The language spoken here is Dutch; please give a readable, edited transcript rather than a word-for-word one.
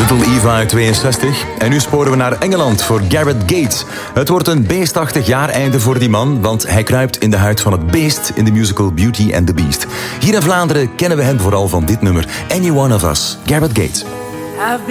Little Eva uit 62. En nu sporen we naar Engeland voor Gareth Gates. Het wordt een beestachtig jaareinde voor die man, want hij kruipt in de huid van het beest in de musical Beauty and the Beast. Hier in Vlaanderen kennen we hem vooral van dit nummer, Any One of Us, Gareth Gates.